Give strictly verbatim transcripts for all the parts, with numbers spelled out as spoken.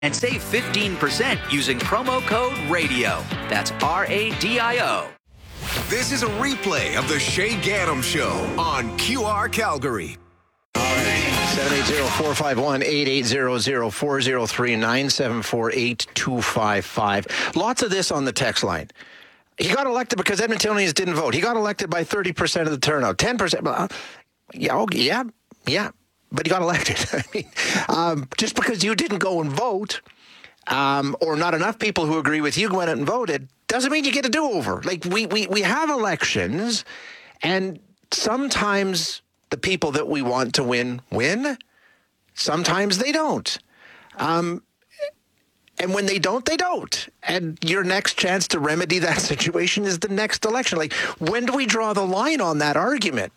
and save fifteen percent using promo code RADIO. That's R A D I O. This is a replay of the Shay Gaddam Show on Q R Calgary. All right, seven eight zero, four five one, eight eight zero zero, four zero three, nine seven four, eight two five five. Lots of this on the text line. He got elected because Edmontonians didn't vote. He got elected by thirty percent of the turnout, ten percent. Yeah, okay, yeah, yeah. But he got elected. I mean, um, just because you didn't go and vote, um, or not enough people who agree with you went out and voted, doesn't mean you get a do-over. Like, we, we, we have elections, and sometimes the people that we want to win, win. Sometimes they don't. Um, and when they don't, they don't. And your next chance to remedy that situation is the next election. Like, when do we draw the line on that argument?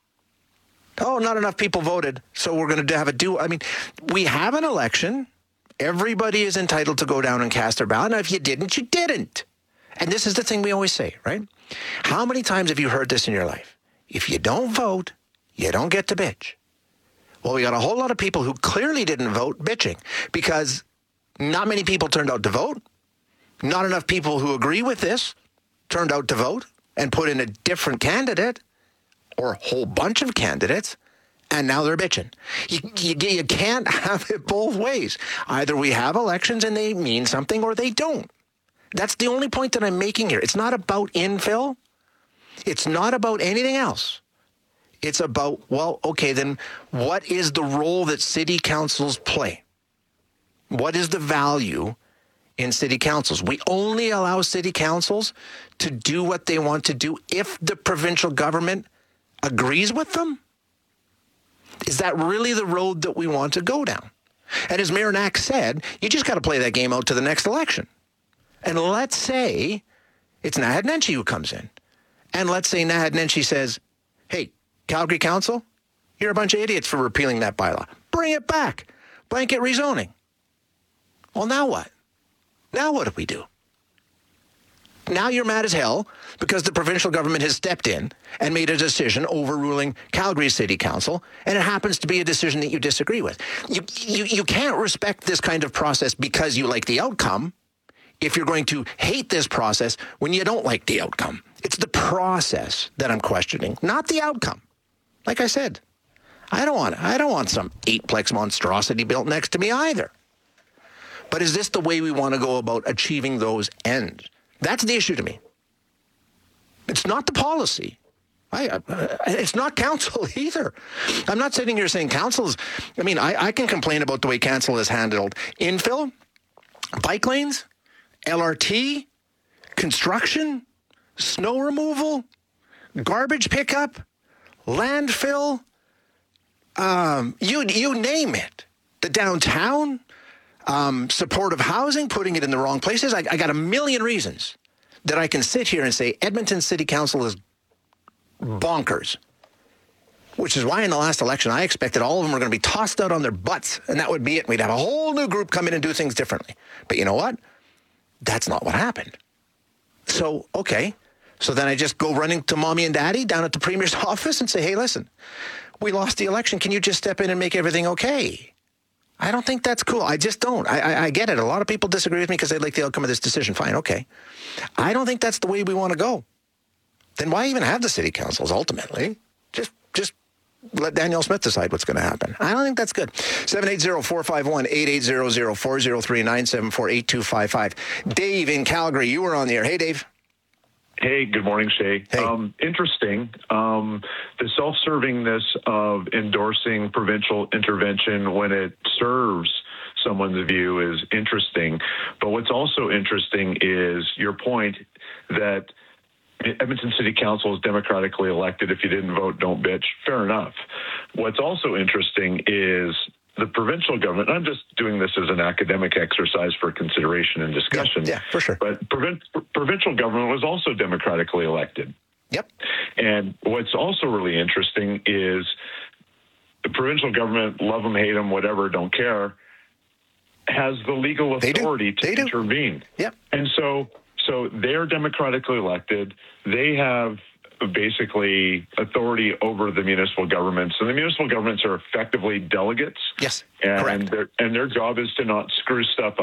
Oh, not enough people voted, so we're going to have a do. I mean, we have an election. Everybody is entitled to go down and cast their ballot. Now, if you didn't, you didn't. And this is the thing we always say, right? How many times have you heard this in your life? If you don't vote, you don't get to bitch. Well, we got a whole lot of people who clearly didn't vote bitching because not many people turned out to vote. Not enough people who agree with this turned out to vote and put in a different candidate or a whole bunch of candidates, and now they're bitching. You, you, you can't have it both ways. Either we have elections and they mean something or they don't. That's the only point that I'm making here. It's not about infill. It's not about anything else. It's about, well, okay, then what is the role that city councils play? What is the value in city councils? We only allow city councils to do what they want to do if the provincial government agrees with them? Is that really the road that we want to go down? And as Mayor Knack said, you just got to play that game out to the next election. And let's say it's Naheed Nenshi who comes in. And let's say Naheed Nenshi says, hey, Calgary Council, you're a bunch of idiots for repealing that bylaw. Bring it back. Blanket rezoning. Well, now what? Now what do we do? Now you're mad as hell because the provincial government has stepped in and made a decision overruling Calgary City Council, and it happens to be a decision that you disagree with. You, you, you can't respect this kind of process because you like the outcome if you're going to hate this process when you don't like the outcome. It's the process that I'm questioning, not the outcome. Like I said, I don't want I don't want some eightplex monstrosity built next to me either. But is this the way we want to go about achieving those ends? That's the issue to me. It's not the policy. I, uh, it's not council either. I'm not sitting here saying council's, I mean, I, I can complain about the way council has handled infill, bike lanes, L R T, construction, snow removal, garbage pickup, landfill, um, you, you name it. The downtown, Um, supportive housing, putting it in the wrong places. I, I got a million reasons that I can sit here and say Edmonton City Council is bonkers, which is why in the last election I expected all of them were going to be tossed out on their butts, and that would be it. We'd have a whole new group come in and do things differently. But you know what? That's not what happened. So, okay. So then I just go running to mommy and daddy down at the Premier's office and say, hey, listen, we lost the election. Can you just step in and make everything okay? I don't think that's cool. I just don't. I, I, I get it. A lot of people disagree with me because they like the outcome of this decision. Fine, okay. I don't think that's the way we want to go. Then why even have the city councils ultimately? Just just let Danielle Smith decide what's going to happen. I don't think that's good. seven eight zero, four five one, eight eight zero zero, four zero three, nine seven four, eight two five five. Dave in Calgary, you were on the air. Hey, Dave. Hey, good morning, Shay. Hey. Um, interesting. Um, the self-servingness of endorsing provincial intervention when it serves someone's view is interesting. But what's also interesting is your point that Edmonton City Council is democratically elected. If you didn't vote, don't bitch. Fair enough. What's also interesting is the provincial government, I'm just doing this as an academic exercise for consideration and discussion. Yeah, yeah, for sure. But provin- provincial government was also democratically elected. Yep. And what's also really interesting is the provincial government, love them, hate them, whatever, don't care, has the legal authority to They do. intervene. Yep. And so, so they're democratically elected. They have basically authority over the municipal governments. And the municipal governments are effectively delegates. Yes, and correct. Their, and their job is to not screw stuff